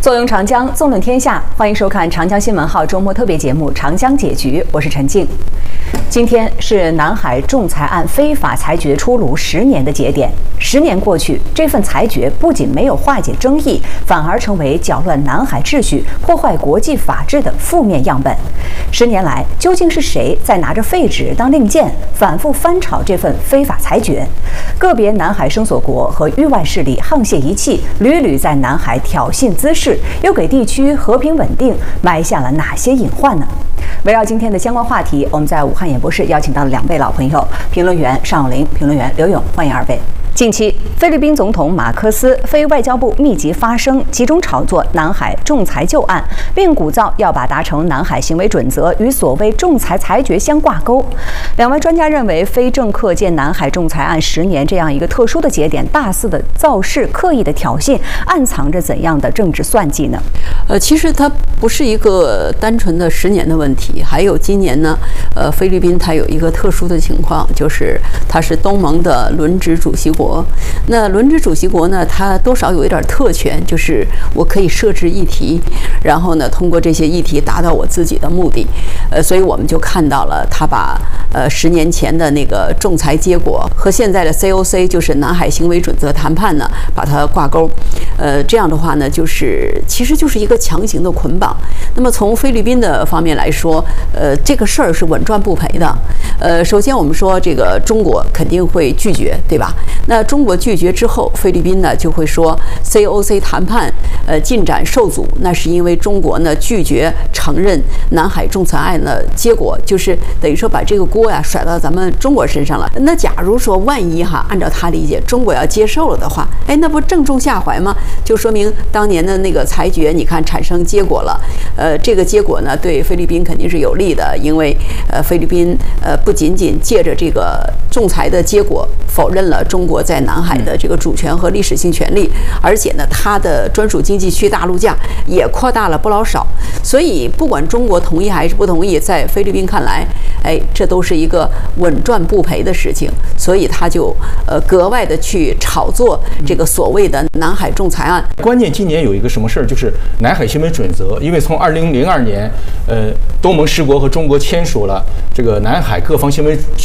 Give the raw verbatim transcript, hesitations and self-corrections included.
坐拥长江，纵论天下，欢迎收看长江新闻号周末特别节目《长江解局》，我是陈静。今天是南海仲裁案非法裁决出炉十年的节点。十年过去，这份裁决不仅没有化解争议，反而成为搅乱南海秩序、破坏国际法治的负面样本。十年来，究竟是谁在拿着废纸当令箭，反复翻炒这份非法裁决？个别南海声索国和域外势力沆瀣一气，屡屡在南海挑衅滋事，又给地区和平稳定埋下了哪些隐患呢？围绕今天的相关话题，我们在武汉演播室邀请到了两位老朋友，评论员尚有林、评论员刘勇，欢迎二位。近期，菲律宾总统马科斯非外交部密集发声，集中炒作南海仲裁旧案，并鼓噪要把达成南海行为准则与所谓仲裁裁决相挂钩。两位专家认为，非政客借南海仲裁案十年这样一个特殊的节点，大肆的造势、刻意的挑衅，暗藏着怎样的政治算计呢？ 呃，其实它不是一个单纯的十年的问题，还有今年呢，呃，菲律宾它有一个特殊的情况，就是它是东盟的轮值主席国。那轮值主席国呢，它多少有一点特权，就是我可以设置议题，然后呢，通过这些议题达到我自己的目的。呃，所以我们就看到了他把呃十年前的那个仲裁结果和现在的 C O C， 就是南海行为准则谈判呢，把它挂钩。呃，这样的话呢，就是其实就是一个强行的捆绑。那么从菲律宾的方面来说，呃，这个事儿是稳赚不赔的。呃，首先我们说这个中国肯定会拒绝，对吧？那中国拒绝之后，菲律宾呢就会说 C O C 谈判呃进展受阻，那是因为中国呢拒绝承认南海仲裁案的结果，就是等于说把这个锅呀甩到咱们中国身上了。那假如说万一哈，按照他理解，中国要接受了的话，哎，那不正中下怀吗？就说明当年的那个裁决，你看产生结果了。呃，这个结果呢对菲律宾肯定是有利的，因为呃菲律宾呃不仅仅借着这个仲裁的结果否认了中国在南海的这个主权和历史性权利，而且呢，它的专属经济区大陆架也扩大了不老少。所以，不管中国同意还是不同意，在菲律宾看来，哎，这都是一个稳赚不赔的事情。所以，他就呃格外的去炒作这个所谓的南海仲裁案。 关键今年有一个什么事儿，就是南海行为准则，因为从二零零二年，呃，东盟十国和中国签署了这个南海各方行为